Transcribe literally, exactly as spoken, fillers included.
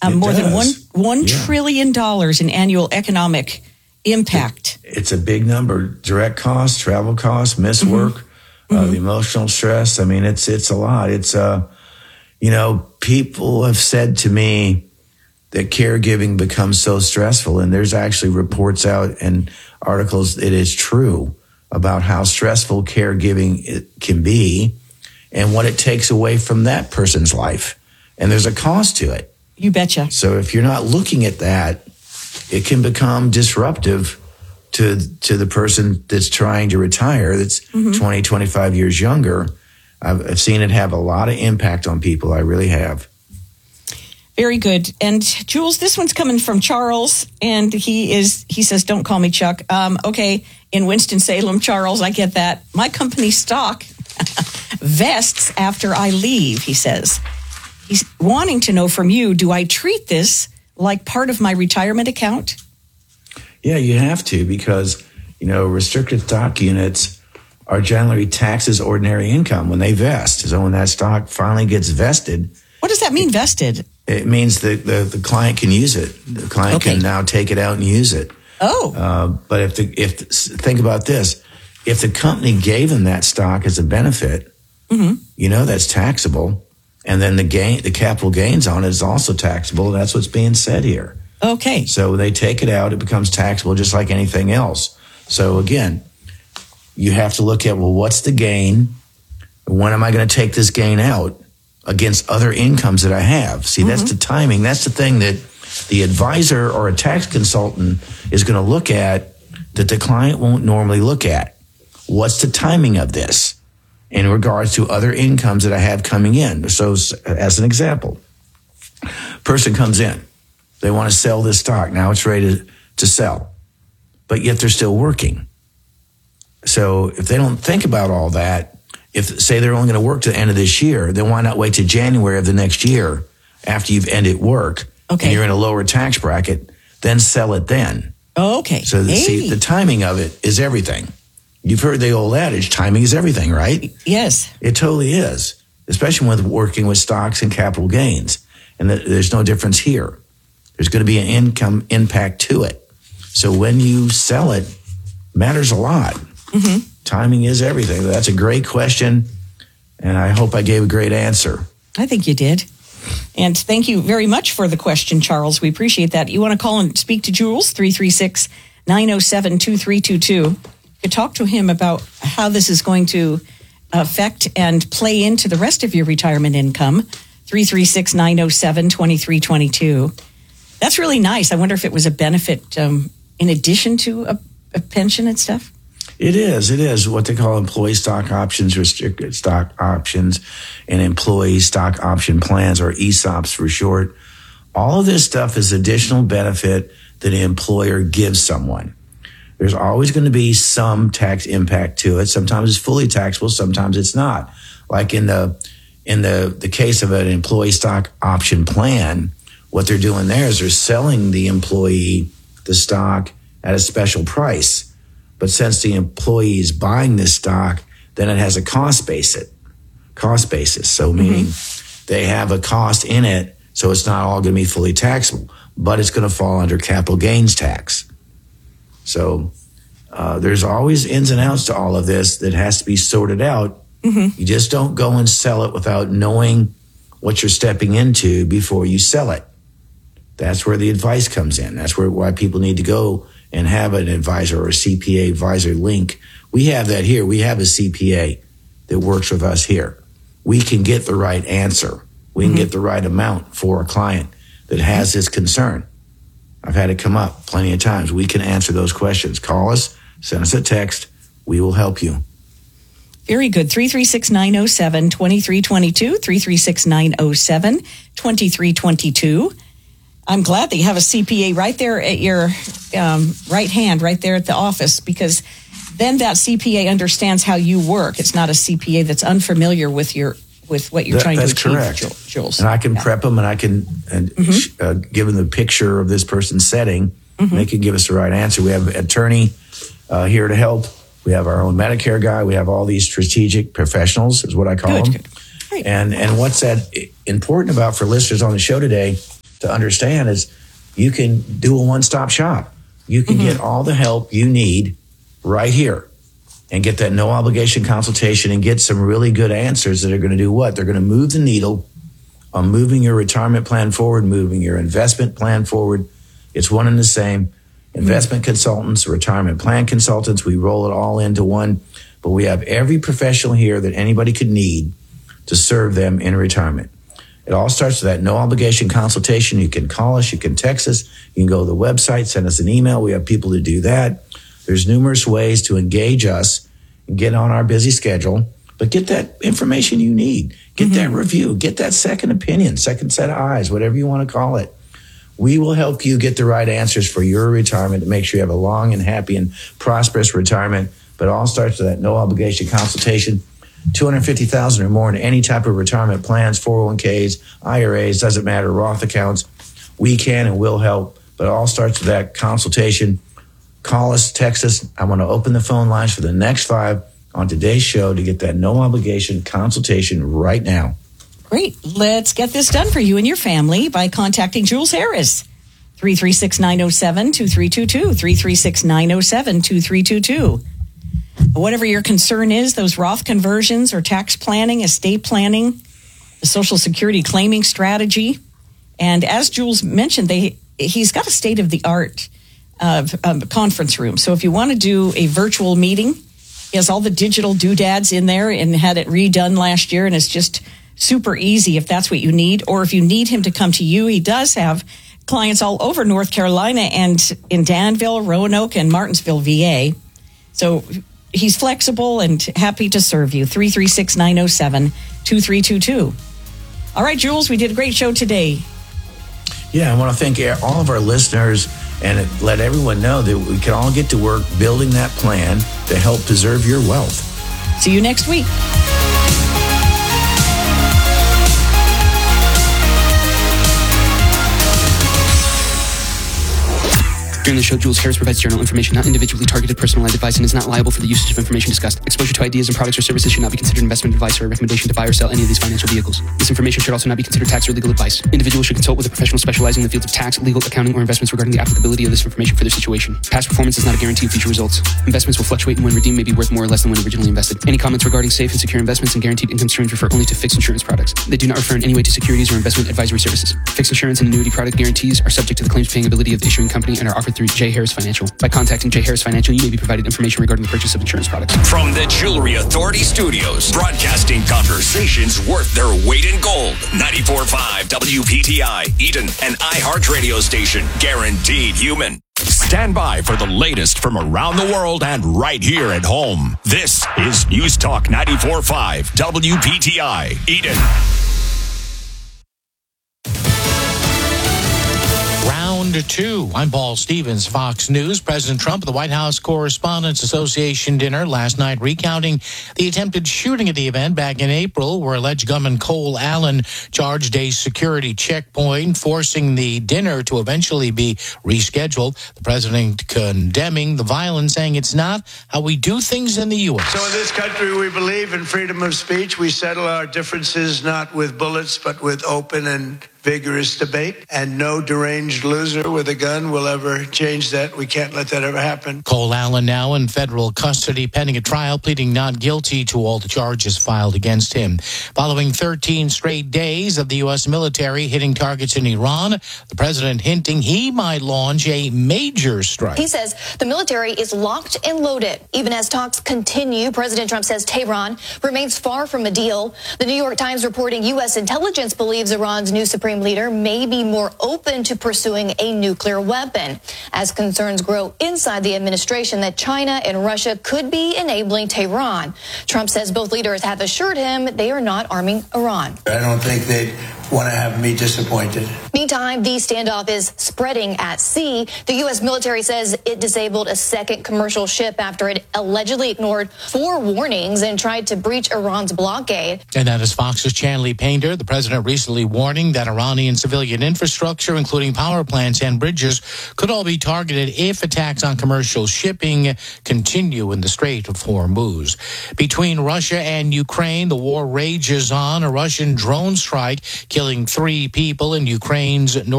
Um, more does. than one one yeah. trillion dollars in annual economic impact. It, it's a big number. Direct costs, travel costs, missed Mm-hmm. work, uh, Mm-hmm. the emotional stress. I mean, it's it's a lot. It's uh, you know, people have said to me that caregiving becomes so stressful, and there's actually reports out and articles. It is true about how stressful caregiving it can be, and what it takes away from that person's life. And there's a cost to it. You betcha. So if you're not looking at that, it can become disruptive to to the person that's trying to retire, that's mm-hmm. twenty, twenty-five years younger. I've, I've seen it have a lot of impact on people. I really have. Very good. And Jules, this one's coming from Charles, and he is he says, "Don't call me Chuck." Um, okay, in Winston-Salem, Charles, I get that. My company stock vests after I leave, he says. He's wanting to know from you, do I treat this like part of my retirement account? Yeah, you have to, because, you know, restricted stock units are generally taxed as ordinary income when they vest. So when that stock finally gets vested. What does that mean, vested? It means that the, the client can use it. The client okay. can now take it out and use it. Oh. Uh, but if the, if think about this, if the company gave them that stock as a benefit, mm-hmm. you know that's taxable, and then the gain, the capital gains on it is also taxable. That's what's being said here. Okay. So when they take it out, it becomes taxable just like anything else. So again, you have to look at, well, what's the gain? When am I going to take this gain out against other incomes that I have? See, mm-hmm. that's the timing. That's the thing that the advisor or a tax consultant is going to look at that the client won't normally look at. What's the timing of this in regards to other incomes that I have coming in? So as an example, person comes in, they want to sell this stock. Now it's ready to, to sell, but yet they're still working. So if they don't think about all that, if say they're only going to work to the end of this year, then why not wait to January of the next year after you've ended work okay. and you're in a lower tax bracket, then sell it then. Oh, okay. So the, hey. see, the timing of it is everything. You've heard the old adage, timing is everything, right? Yes. It totally is, especially with working with stocks and capital gains. And the, there's no difference here. There's going to be an income impact to it. So when you sell it, matters a lot. Mm-hmm. Timing is everything. That's a great question, and I hope I gave a great answer. I think you did. And thank you very much for the question, Charles. We appreciate that. You want to call and speak to Jules, three three six, nine oh seven, two three two two. You talk to him about how this is going to affect and play into the rest of your retirement income, three three six, nine oh seven, two three two two. That's really nice. I wonder if it was a benefit um, in addition to a, a pension and stuff? It is. It is what they call employee stock options, restricted stock options, and employee stock option plans, or E S O Ps for short. All of this stuff is additional benefit that an employer gives someone. There's always going to be some tax impact to it. Sometimes it's fully taxable, sometimes it's not. Like in the in the, the case of an employee stock option plan, what they're doing there is they're selling the employee the stock at a special price. But since the employee is buying this stock, then it has a cost basis. Cost basis. So meaning mm-hmm. they have a cost in it, so it's not all going to be fully taxable, but it's going to fall under capital gains tax. So uh, there's always ins and outs to all of this that has to be sorted out. Mm-hmm. You just don't go and sell it without knowing what you're stepping into before you sell it. That's where the advice comes in. That's where why people need to go and have an advisor or a C P A advisor link. We have that here. We have a C P A that works with us here. We can get the right answer. We can mm-hmm. get the right amount for a client that has this concern. I've had it come up plenty of times. We can answer those questions. Call us, send us a text. We will help you. Very good. three three six, nine oh seven, two three two two, three three six, nine oh seven, two three two two. I'm glad that you have a C P A right there at your um, right hand, right there at the office, because then that C P A understands how you work. It's not a C P A that's unfamiliar with your with what you're that, trying to achieve, correct. Jules. And I can yeah. prep them, and I can and mm-hmm. uh, give them the picture of this person's setting, mm-hmm. and they can give us the right answer. We have an attorney uh, here to help. We have our own Medicare guy. We have all these strategic professionals, is what I call good, them. Good. Right. And and what's that important about for listeners on the show today? to understand is you can do a one-stop shop. You can mm-hmm. get all the help you need right here and get that no obligation consultation and get some really good answers that are going to do what? They're going to move the needle on moving your retirement plan forward, moving your investment plan forward. It's one and the same. Investment mm-hmm. consultants, retirement plan consultants, we roll it all into one. But we have every professional here that anybody could need to serve them in retirement. It all starts with that no obligation consultation. You can call us, you can text us, you can go to the website, send us an email. We have people to do that. There's numerous ways to engage us and get on our busy schedule, but get that information you need. Get mm-hmm. that review, get that second opinion, second set of eyes, whatever you want to call it. We will help you get the right answers for your retirement to make sure you have a long and happy and prosperous retirement. But it all starts with that no obligation consultation. two hundred fifty thousand dollars or more in any type of retirement plans, four oh one k's, I R As, doesn't matter, Roth accounts. We can and will help, but it all starts with that consultation. Call us, text us. I want to open the phone lines for the next five on today's show to get that no obligation consultation right now. Great. Let's get this done for you and your family by contacting Jules Harris. three three six, nine oh seven, two three two two, three three six, nine oh seven, two three two two. Whatever your concern is, those Roth conversions or tax planning, estate planning, the Social Security claiming strategy. And as Jules mentioned, they he's got a state-of-the-art uh, um, conference room. So if you want to do a virtual meeting, he has all the digital doodads in there and had it redone last year, and it's just super easy if that's what you need. Or if you need him to come to you, he does have clients all over North Carolina and in Danville, Roanoke, and Martinsville, V A. So he's flexible and happy to serve you. three three six, nine oh seven, two three two two. All right, Jules, we did a great show today. Yeah, I want to thank all of our listeners and let everyone know that we can all get to work building that plan to help preserve your wealth. See you next week. During the show, Jules Harris provides general information, not individually targeted personalized advice, and is not liable for the usage of information discussed. Exposure to ideas and products or services should not be considered investment advice or a recommendation to buy or sell any of these financial vehicles. This information should also not be considered tax or legal advice. Individuals should consult with a professional specializing in the fields of tax, legal, accounting, or investments regarding the applicability of this information for their situation. Past performance is not a guarantee of future results. Investments will fluctuate and when redeemed may be worth more or less than when originally invested. Any comments regarding safe and secure investments and guaranteed income streams refer only to fixed insurance products. They do not refer in any way to securities or investment advisory services. Fixed insurance and annuity product guarantees are subject to the claims paying ability of the issuing company and are offered through J. Harris Financial. By contacting J. Harris Financial, you may be provided information regarding the purchase of insurance products. From the Jewelry Authority Studios, broadcasting conversations worth their weight in gold. ninety-four point five W P T I, Eden, an iHeart radio station, guaranteed human. Stand by for the latest from around the world and right here at home. This is News Talk ninety-four point five W P T I, Eden. Round two. I'm Paul Stevens, Fox News. President Trump at the White House Correspondents Association dinner last night recounting the attempted shooting at the event back in April where alleged gunman Cole Allen charged a security checkpoint, forcing the dinner to eventually be rescheduled. The president condemning the violence, saying it's not how we do things in the U S. So in this country, we believe in freedom of speech. We settle our differences not with bullets, but with open and vigorous debate, and no deranged loser with a gun will ever change that. We can't let that ever happen. Cole Allen now in federal custody pending a trial, pleading not guilty to all the charges filed against him. Following thirteen straight days of the U S military hitting targets in Iran, the president hinting he might launch a major strike. He says the military is locked and loaded. Even as talks continue, President Trump says Tehran remains far from a deal. The New York Times reporting U S intelligence believes Iran's new Supreme leader may be more open to pursuing a nuclear weapon as concerns grow inside the administration that China and Russia could be enabling Tehran. Trump says both leaders have assured him they are not arming Iran. I don't think they'd want to have me disappointed. Meantime, the standoff is spreading at sea. The U S military says it disabled a second commercial ship after it allegedly ignored four warnings and tried to breach Iran's blockade. And that is Fox's Chanley Painter. The president recently warning that Iranian civilian infrastructure, including power plants and bridges, could all be targeted if attacks on commercial shipping continue in the Strait of Hormuz. Between Russia and Ukraine, the war rages on. A Russian drone strike killing three people in Ukraine's north